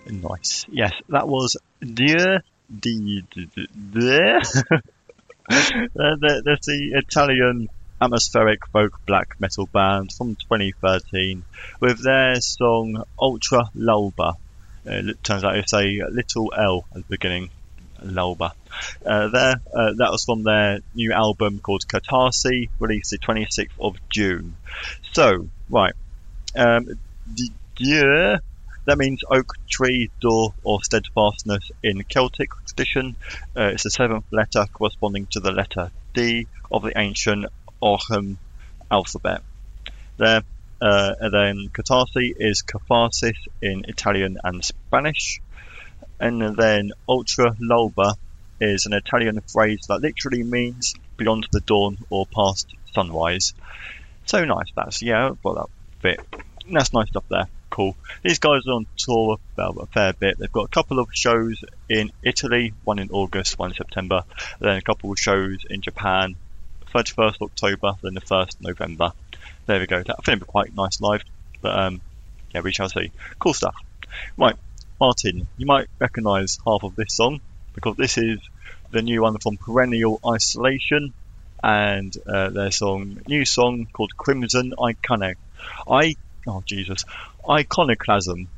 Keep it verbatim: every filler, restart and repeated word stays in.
Nice. Yes, that was Dear the the That's the Italian atmospheric folk black metal band from twenty thirteen with their song Ultra Lulba. Uh, it turns out it's a little L at the beginning. Lulba. Uh, there, uh, that was from their new album called Catarsi, released the twenty-sixth of June. So, right. Um, yeah, that means oak tree, door, or steadfastness in Celtic tradition. Uh, it's the seventh letter corresponding to the letter D of the ancient Orham alphabet. There, uh, and then Catarsi is catharsis in Italian and Spanish. And then Ultra Lulba is an Italian phrase that literally means beyond the dawn or past sunrise. So nice, that's, yeah, I've got that bit. That's nice stuff there. Cool. These guys are on tour about a fair bit. They've got a couple of shows in Italy, one in August, one in September, then a couple of shows in Japan, thirty-first October, then the first November. There we go. I think it'll be quite nice live, but um, yeah, we shall see. Cool stuff. Right, Martin, you might recognise half of this song because this is the new one from Perennial Isolation and uh, their song, new song called Crimson Iconic. I oh Jesus, Iconoclasm.